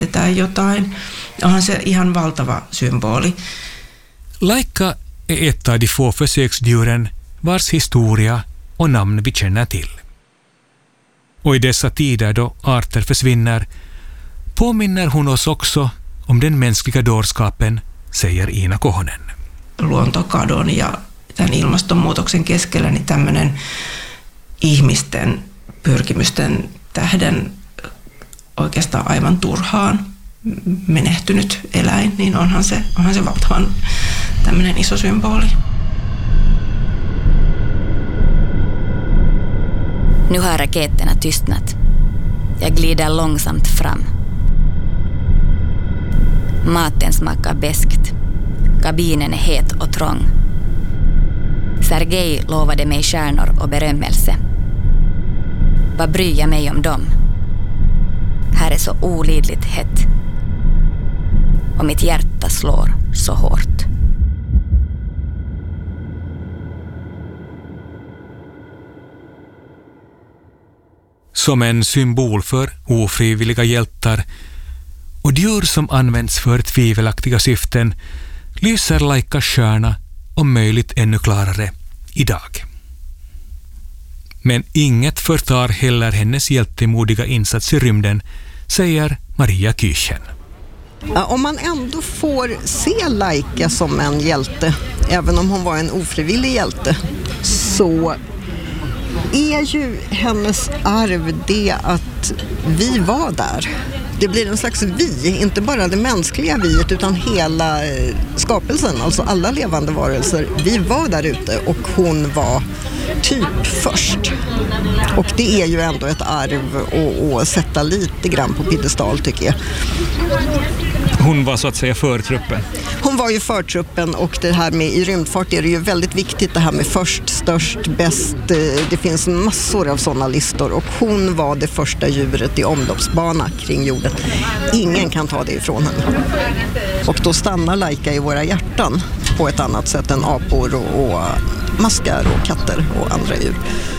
tai jotain. Onhan se ihan valtava symboli. Laika är ett av de få försöksdjuren vars historia och namn vi känner till. Och i dessa tider då arter försvinner påminner hon oss också om den mänskliga dårskapen, säger Iina Kohonen. Luontokadon ja tämän ilmastonmuutoksen keskellä niin tämmöinen ihmisten pyrkimysten tähden oikeastaan aivan turhaan menehtynyt eläin, niin onhan se valtavan tämmöinen iso symboli. Nu har raketerna tystnat. Jag glider långsamt fram. Maten smakar beskt. Kabinen är het och trång. Sergej lovade mig stjärnor och berömmelse. Vad bryr jag mig om dem? Här är så olidligt hett. Och mitt hjärta slår så hårt. Som en symbol för ofrivilliga hjältar och djur som används för tvivelaktiga syften lyser Laikas stjärna om möjligt ännu klarare idag. Men inget förtar heller hennes hjältemodiga insats i rymden, säger Maria Küchen. Om man ändå får se Laika som en hjälte, även om hon var en ofrivillig hjälte, så är ju hennes arv det att vi var där. Det blir en slags vi, inte bara det mänskliga viet utan hela skapelsen, alltså alla levande varelser. Vi var där ute och hon var typ först. Och det är ju ändå ett arv att sätta lite grann på piedestal, tycker jag. Hon var så att säga förtruppen. Hon var ju förtruppen, och det här med i rymdfart är det ju väldigt viktigt, det här med först, störst, bäst. Det finns massor av sådana listor, och hon var det första djuret i omloppsbana kring jorden. Ingen kan ta det ifrån henne. Och då stannar Laika i våra hjärtan på ett annat sätt än apor och maskar och katter och andra djur.